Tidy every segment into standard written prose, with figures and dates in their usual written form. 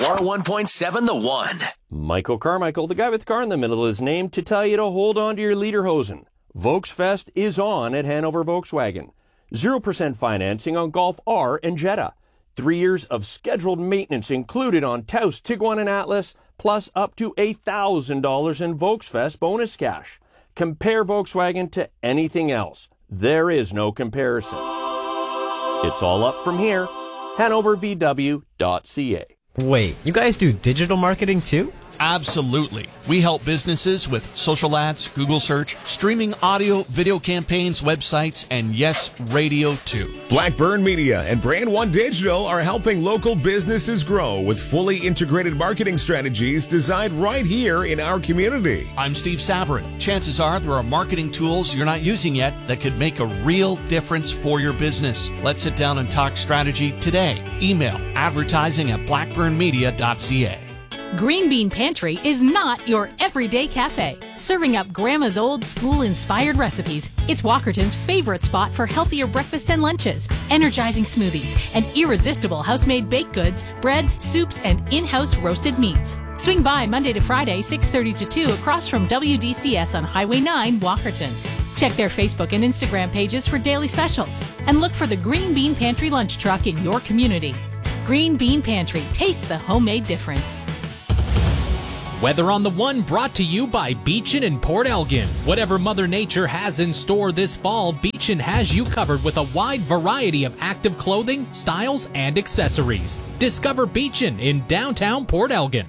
101.7 The One. Michael Carmichael, the guy with the car in the middle of his name, to tell you to hold on to your Lederhosen. Volksfest is on at Hanover Volkswagen. 0% financing on Golf R and Jetta. 3 years of scheduled maintenance included on Taos, Tiguan, and Atlas, plus up to $8,000 in Volksfest bonus cash. Compare Volkswagen to anything else. There is no comparison. It's all up from here. HanoverVW.ca. Wait, you guys do digital marketing too? Absolutely. We help businesses with social ads, Google search, streaming audio, video campaigns, websites, and yes, radio too. Blackburn Media and Brand One Digital are helping local businesses grow with fully integrated marketing strategies designed right here in our community. I'm Steve Sabrin. Chances are there are marketing tools you're not using yet that could make a real difference for your business. Let's sit down and talk strategy today. Email advertising@blackburnmedia.ca. Green Bean Pantry is not your everyday cafe. Serving up Grandma's old school-inspired recipes, it's Walkerton's favorite spot for healthier breakfast and lunches, energizing smoothies, and irresistible house-made baked goods, breads, soups, and in-house roasted meats. Swing by Monday to Friday, 6:30 to 2 across from WDCS on Highway 9, Walkerton. Check their Facebook and Instagram pages for daily specials, and look for the Green Bean Pantry lunch truck in your community. Green Bean Pantry, taste the homemade difference. Weather on the One brought to you by Beechin and Port Elgin. Whatever Mother Nature has in store this fall, Beechin has you covered with a wide variety of active clothing, styles, and accessories. Discover Beechin in downtown Port Elgin.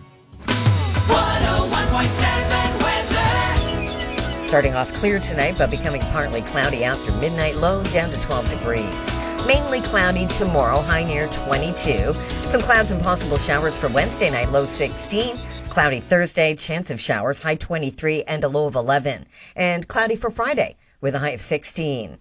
101.7 weather. Starting off clear tonight, but becoming partly cloudy after midnight, low down to 12 degrees. Mainly cloudy tomorrow, high near 22. Some clouds and possible showers for Wednesday night, low 16. Cloudy Thursday, chance of showers, high 23 and a low of 11. And cloudy for Friday with a high of 16.